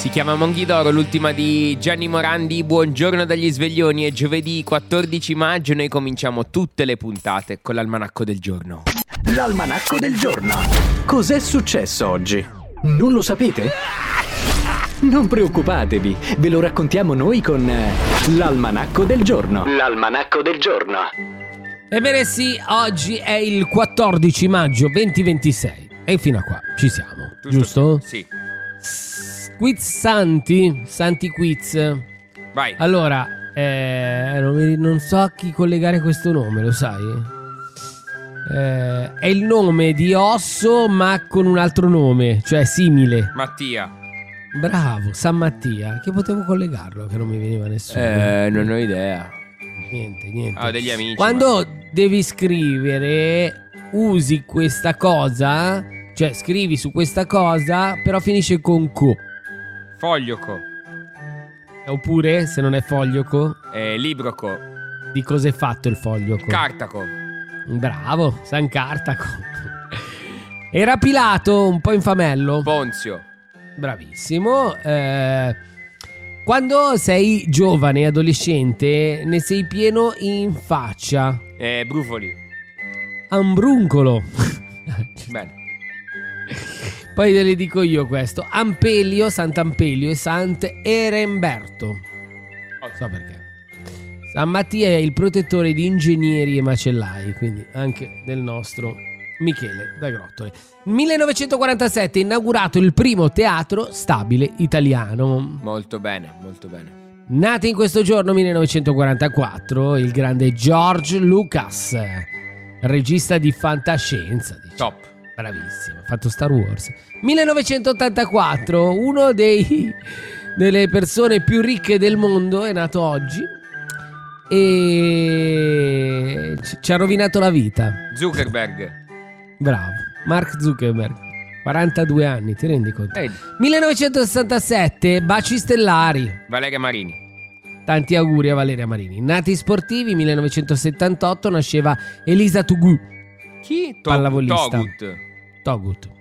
Si chiama Monghidoro, l'ultima di Gianni Morandi. Buongiorno dagli sveglioni. È giovedì 14 maggio. Noi cominciamo tutte le puntate con l'almanacco del giorno. L'almanacco del giorno. Cos'è successo oggi? Non lo sapete? Non preoccupatevi, ve lo raccontiamo noi con l'almanacco del giorno. L'almanacco del giorno. Ebbene sì, oggi è il 14 maggio 2026 e fino a qua ci siamo, giusto? Sì. Quiz Santi Quiz. Vai. Allora, non so a chi collegare questo nome, lo sai? È il nome di Osso ma con un altro nome, cioè simile. Mattia. Bravo, San Mattia. Che potevo collegarlo che non mi veniva nessuno? Non ho idea. Niente. Ho degli amici. Quando devi scrivere, usi questa cosa, cioè scrivi su questa cosa, però finisce con co. Foglioco. Oppure, se non è foglioco, Libroco. di cosa è fatto il foglioco? Cartaco. Bravo, San Cartaco. Era Pilato, un po' infamello. Ponzio. Bravissimo. Quando sei giovane e adolescente, ne sei pieno in faccia. Brufoli. Ambruncolo. Bene. Poi te le dico io questo. Ampelio, Sant'Ampelio e Sant'Eremberto. Non so perché. San Mattia è il protettore di ingegneri e macellai, quindi anche del nostro Michele da Grottole. 1947 è inaugurato il primo teatro stabile italiano. Molto bene, molto bene. Nato in questo giorno 1944 il grande George Lucas, regista di fantascienza, diciamo. Top. Bravissimo, ha fatto Star Wars. 1984, uno delle persone più ricche del mondo è nato oggi e ci ha rovinato la vita. Zuckerberg. Bravo, Mark Zuckerberg, 42 anni, ti rendi conto? 1967, Baci Stellari. Valeria Marini. Tanti auguri a Valeria Marini. Nati sportivi, 1978 nasceva Elisa Togut. Chi? Pallavolista. Togut.